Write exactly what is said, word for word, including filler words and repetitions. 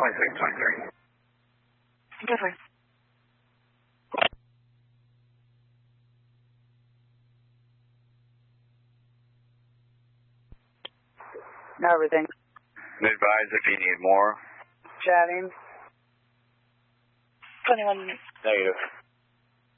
twenty-six twenty-three. Go for it. Everything. Advise if you need more. Chatting. twenty-one. Negative.